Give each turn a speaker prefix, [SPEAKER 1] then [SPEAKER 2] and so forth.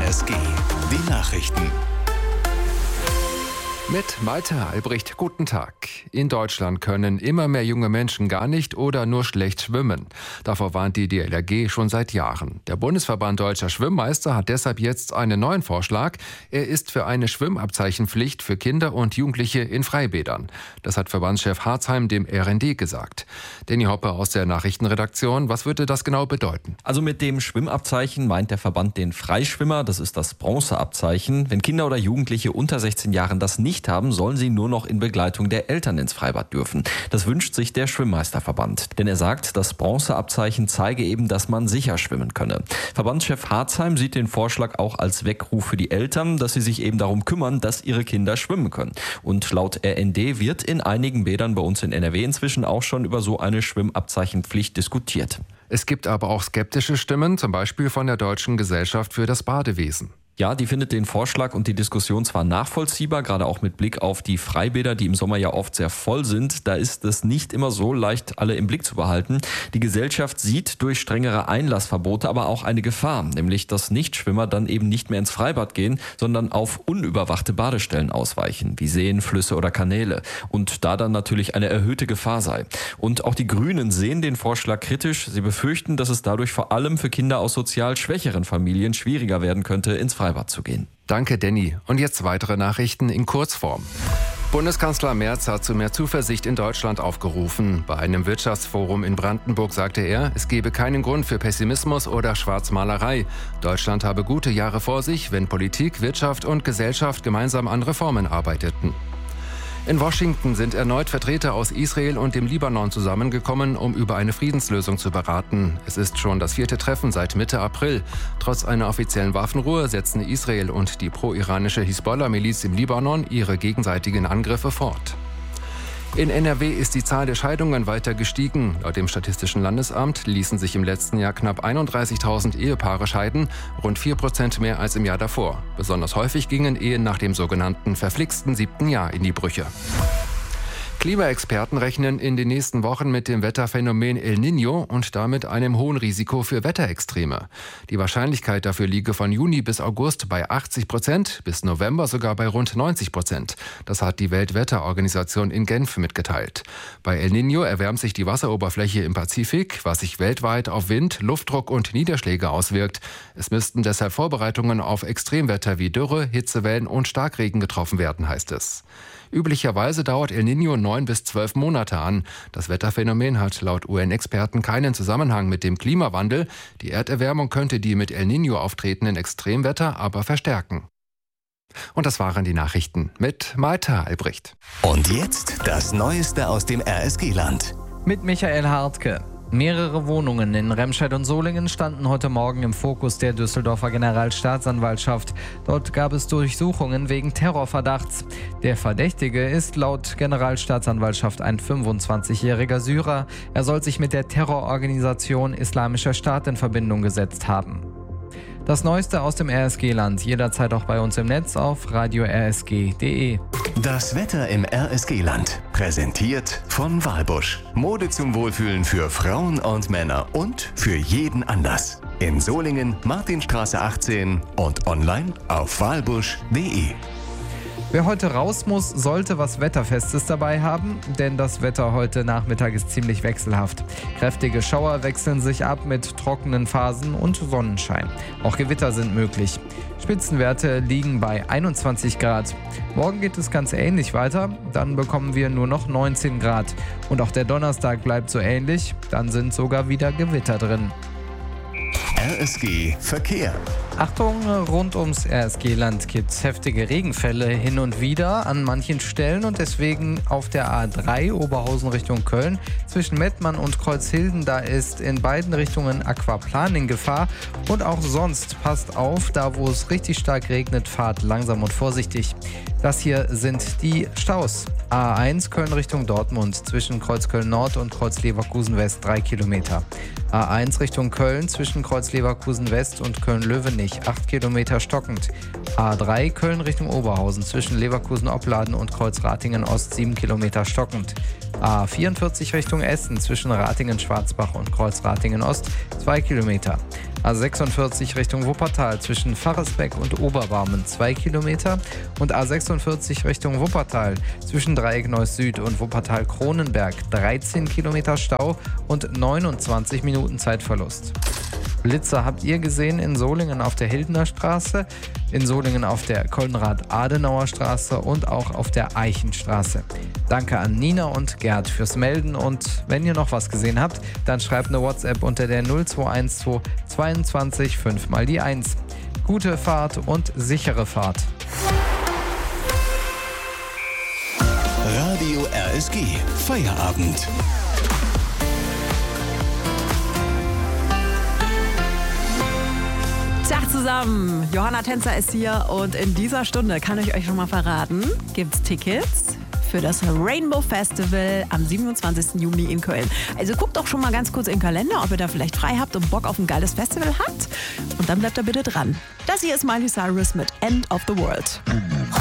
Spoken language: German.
[SPEAKER 1] RSG, die Nachrichten.
[SPEAKER 2] Mit Malte Albrecht, guten Tag. In Deutschland können immer mehr junge Menschen gar nicht oder nur schlecht schwimmen. Davor warnt die DLRG schon seit Jahren. Der Bundesverband Deutscher Schwimmmeister hat deshalb jetzt einen neuen Vorschlag. Er ist für eine Schwimmabzeichenpflicht für Kinder und Jugendliche in Freibädern. Das hat Verbandschef Harzheim dem RND gesagt. Danny Hoppe aus der Nachrichtenredaktion, was würde das genau bedeuten?
[SPEAKER 3] Also mit dem Schwimmabzeichen meint der Verband den Freischwimmer, das ist das Bronzeabzeichen. Wenn Kinder oder Jugendliche unter 16 Jahren das nicht haben, sollen sie nur noch in Begleitung der Eltern ins Freibad dürfen. Das wünscht sich der Schwimmmeisterverband. Denn er sagt, das Bronzeabzeichen zeige eben, dass man sicher schwimmen könne. Verbandschef Harzheim sieht den Vorschlag auch als Weckruf für die Eltern, dass sie sich eben darum kümmern, dass ihre Kinder schwimmen können. Und laut RND wird in einigen Bädern bei uns in NRW inzwischen auch schon über so eine Schwimmabzeichenpflicht diskutiert.
[SPEAKER 2] Es gibt aber auch skeptische Stimmen, zum Beispiel von der Deutschen Gesellschaft für das Badewesen.
[SPEAKER 3] Ja, die findet den Vorschlag und die Diskussion zwar nachvollziehbar, gerade auch mit Blick auf die Freibäder, die im Sommer ja oft sehr voll sind. Da ist es nicht immer so leicht, alle im Blick zu behalten. Die Gesellschaft sieht durch strengere Einlassverbote aber auch eine Gefahr, nämlich dass Nichtschwimmer dann eben nicht mehr ins Freibad gehen, sondern auf unüberwachte Badestellen ausweichen, wie Seen, Flüsse oder Kanäle. Und da dann natürlich eine erhöhte Gefahr sei. Und auch die Grünen sehen den Vorschlag kritisch. Sie befürchten, dass es dadurch vor allem für Kinder aus sozial schwächeren Familien schwieriger werden könnte, ins Freibad zu gehen.
[SPEAKER 2] Danke, Danny. Und jetzt weitere Nachrichten in Kurzform. Bundeskanzler Merz hat zu mehr Zuversicht in Deutschland aufgerufen. Bei einem Wirtschaftsforum in Brandenburg sagte er, es gebe keinen Grund für Pessimismus oder Schwarzmalerei. Deutschland habe gute Jahre vor sich, wenn Politik, Wirtschaft und Gesellschaft gemeinsam an Reformen arbeiteten. In Washington sind erneut Vertreter aus Israel und dem Libanon zusammengekommen, um über eine Friedenslösung zu beraten. Es ist schon das 4. Treffen seit Mitte April. Trotz einer offiziellen Waffenruhe setzen Israel und die pro-iranische Hisbollah-Miliz im Libanon ihre gegenseitigen Angriffe fort. In NRW ist die Zahl der Scheidungen weiter gestiegen. Laut dem Statistischen Landesamt ließen sich im letzten Jahr knapp 31.000 Ehepaare scheiden, rund 4% mehr als im Jahr davor. Besonders häufig gingen Ehen nach dem sogenannten verflixten 7. Jahr in die Brüche. Klimaexperten rechnen in den nächsten Wochen mit dem Wetterphänomen El Niño und damit einem hohen Risiko für Wetterextreme. Die Wahrscheinlichkeit dafür liege von Juni bis August bei 80%, bis November sogar bei rund 90%. Das hat die Weltwetterorganisation in Genf mitgeteilt. Bei El Niño erwärmt sich die Wasseroberfläche im Pazifik, was sich weltweit auf Wind, Luftdruck und Niederschläge auswirkt. Es müssten deshalb Vorbereitungen auf Extremwetter wie Dürre, Hitzewellen und Starkregen getroffen werden, heißt es. Üblicherweise dauert El Niño 9 bis 12 Monate an. Das Wetterphänomen hat laut UN-Experten keinen Zusammenhang mit dem Klimawandel. Die Erderwärmung könnte die mit El Niño auftretenden Extremwetter aber verstärken. Und das waren die Nachrichten mit Malte Albrecht.
[SPEAKER 1] Und jetzt das Neueste aus dem RSG-Land.
[SPEAKER 4] Mit Michael Hartke. Mehrere Wohnungen in Remscheid und Solingen standen heute Morgen im Fokus der Düsseldorfer Generalstaatsanwaltschaft. Dort gab es Durchsuchungen wegen Terrorverdachts. Der Verdächtige ist laut Generalstaatsanwaltschaft ein 25-jähriger Syrer. Er soll sich mit der Terrororganisation Islamischer Staat in Verbindung gesetzt haben. Das Neueste aus dem RSG-Land, jederzeit auch bei uns im Netz auf radio-rsg.de.
[SPEAKER 1] Das Wetter im RSG-Land, präsentiert von Walbusch. Mode zum Wohlfühlen für Frauen und Männer und für jeden Anlass. In Solingen, Martinstraße 18 und online auf walbusch.de.
[SPEAKER 4] Wer heute raus muss, sollte was Wetterfestes dabei haben, denn das Wetter heute Nachmittag ist ziemlich wechselhaft. Kräftige Schauer wechseln sich ab mit trockenen Phasen und Sonnenschein. Auch Gewitter sind möglich. Spitzenwerte liegen bei 21 Grad. Morgen geht es ganz ähnlich weiter, dann bekommen wir nur noch 19 Grad. Und auch der Donnerstag bleibt so ähnlich, dann sind sogar wieder Gewitter drin.
[SPEAKER 1] RSG Verkehr.
[SPEAKER 4] Achtung, rund ums RSG-Land gibt es heftige Regenfälle hin und wieder an manchen Stellen und deswegen auf der A3 Oberhausen Richtung Köln zwischen Mettmann und Kreuzhilden, da ist in beiden Richtungen Aquaplan in Gefahr und auch sonst passt auf, da wo es richtig stark regnet, fahrt langsam und vorsichtig. Das hier sind die Staus. A1 Köln Richtung Dortmund zwischen Kreuzköln Nord und Kreuz-Leverkusen West 3 Kilometer. A1 Richtung Köln zwischen Kreuz-Leverkusen West und Köln-Löwenich Köpenick 8 Kilometer stockend. A3 Köln Richtung Oberhausen zwischen Leverkusen-Opladen und Kreuzratingen Ost 7 Kilometer stockend. A44 Richtung Essen zwischen Ratingen-Schwarzbach und Kreuzratingen Ost 2 Kilometer. A46 Richtung Wuppertal zwischen Pfarresbeck und Oberbarmen 2 Kilometer und A46 Richtung Wuppertal zwischen Dreieck Neuss Süd und Wuppertal-Kronenberg 13 Kilometer Stau und 29 Minuten Zeitverlust. Blitzer habt ihr gesehen in Solingen auf der Hildener Straße, in Solingen auf der Konrad-Adenauer Straße und auch auf der Eichenstraße. Danke an Nina und Gerd fürs Melden und wenn ihr noch was gesehen habt, dann schreibt eine WhatsApp unter der 0212 22 5 mal die 1. Gute Fahrt und sichere Fahrt.
[SPEAKER 1] Radio RSG. Feierabend.
[SPEAKER 5] Tag zusammen, Johanna Tänzer ist hier und in dieser Stunde kann ich euch schon mal verraten, gibt's Tickets für das Rainbow Festival am 27. Juni in Köln. Also guckt doch schon mal ganz kurz im Kalender, ob ihr da vielleicht frei habt und Bock auf ein geiles Festival habt. Und dann bleibt da bitte dran. Das hier ist Miley Cyrus mit End of the World.